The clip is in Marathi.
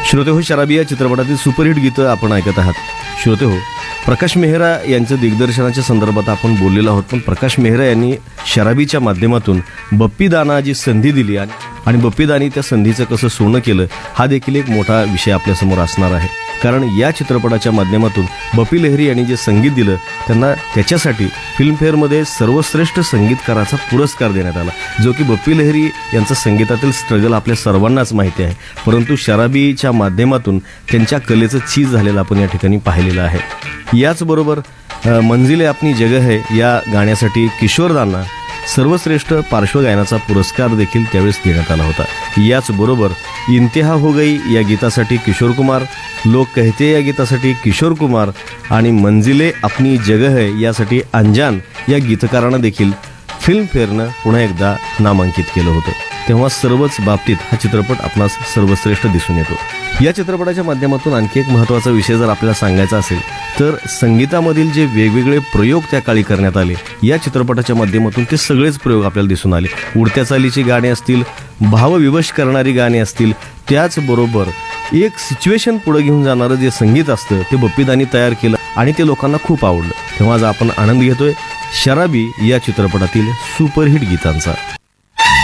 श्रोते हो, शराबी या चित्रपटातील सुपरहिट गीतं आपण ऐकत आहात. श्रोते हो, प्रकाश मेहरा यांचं दिग्दर्शनाच्या संदर्भात आपण बोललेलो आहोत, पण प्रकाश मेहरा यांनी शराबीच्या माध्यमातून बप्पी दाना जी संधी दिली आणि बप्पी दानी त्या संधीचं कसं सोनं केलं, हा देखील एक मोठा विषय आपल्यासमोर असणार आहे. कारण या चित्रपटाच्या माध्यमातून बप्पी लहिरी यांनी जे संगीत दिलं, त्यांना त्याच्यासाठी फिल्मफेअरमध्ये सर्वश्रेष्ठ संगीतकाराचा पुरस्कार देण्यात आला, जो की बप्पी लहिरी यांचं संगीतातील स्ट्रगल आपल्या सर्वांनाच माहिती आहे. परंतु शराबीच्या माध्यमातून त्यांच्या कलेचं चीज झालेलं आपण या ठिकाणी पाहिलेलं आहे. याचबरोबर मंजिले अपनी जगह है या गाण्यासाठी किशोरदांना सर्वश्रेष्ठ पार्श्वगायनाचा पुरस्कार देखील त्यावेळेस देण्यात आला होता. याचबरोबर इंतहा हो गई या गीतासाठी किशोर कुमार, लोग कहते या गीतासाठी किशोर कुमार आणि मंजिले अपनी जगह है यासाठी अंजान या गीतकारांना देखील फिल्मफेअरनं पुन्हा एकदा नामांकित केलं होतं. तेव्हा सर्वच बाबतीत हा चित्रपट आपणास सर्वश्रेष्ठ दिसून येतो. या चित्रपटाच्या माध्यमातून आणखी एक महत्त्वाचा विषय जर आपल्याला सांगायचा असेल तर संगीतामधील जे वेगवेगळे प्रयोग त्या काळी करण्यात आले, या चित्रपटाच्या माध्यमातून ते सगळेच प्रयोग आपल्याला दिसून आले. उडत्या चालीची गाणी असतील, भावविवश करणारी गाणी असतील, त्याचबरोबर एक सिच्युएशन पुढे घेऊन जाणारं जे संगीत असतं ते बप्पीदांनी तयार केलं आणि ते लोकांना खूप आवडलं. तेव्हा आज आपण आनंद घेतोय शराबी या चित्रपटातील सुपरहिट गीतांचा.